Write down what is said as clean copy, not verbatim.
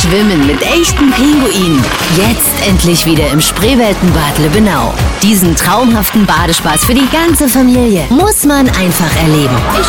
Schwimmen mit echten Pinguinen. Jetzt endlich wieder im Spreeweltenbad Lübbenau. Diesen traumhaften Badespaß für die ganze Familie muss man einfach erleben. Ich